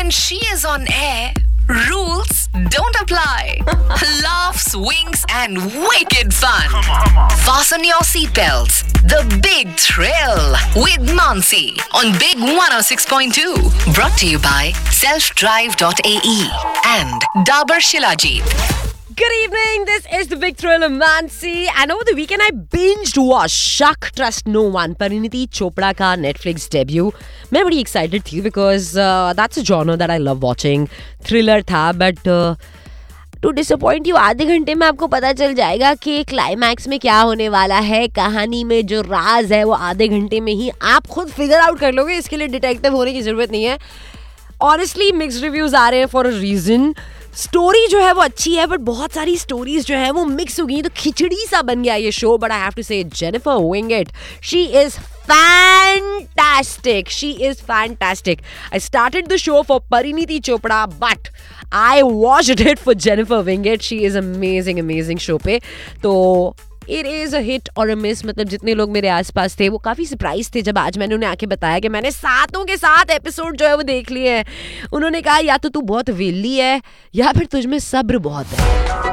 When she is on air, rules don't apply. Laughs, wings, and wicked fun. Fasten your seatbelts. The Big Thrill with Mansi on Big 106.2. Brought to you by selfdrive.ae and Dabur Shilajit. Good evening, this is the Big Thrill of Mansi, and over the weekend I binged watched Shuck Trust No One, Parineeti Chopra का Netflix debut. मैं बड़ी excited थी because that's a genre that I love watching. Thriller था, but to disappoint you, आधे घंटे में आपको पता चल जाएगा कि क्लाइमैक्स में क्या होने वाला है. कहानी में जो राज है वो आधे घंटे में ही आप खुद फिगर आउट कर लोगे. इसके लिए डिटेक्टिव होने की जरूरत नहीं है. Honestly, mixed reviews आ रहे हैं for a reason. स्टोरी जो है वो अच्छी है, बट बहुत सारी स्टोरीज जो है वो मिक्स हो गई, तो खिचड़ी सा बन गया ये show. But I have to से Jennifer Winget, she is fantastic. She is fantastic. I started the show for Parineeti Chopra, but I watched it for Jennifer Winget. She is amazing show पे. तो It is a hit or a miss. मतलब जितने लोग मेरे आसपास थे वो काफ़ी सरप्राइज थे जब आज मैंने उन्हें आके बताया कि मैंने 7 के 7 एपिसोड जो है वो देख लिए हैं. उन्होंने कहा या तो तू बहुत वेली है या फिर तुझ में सब्र बहुत है.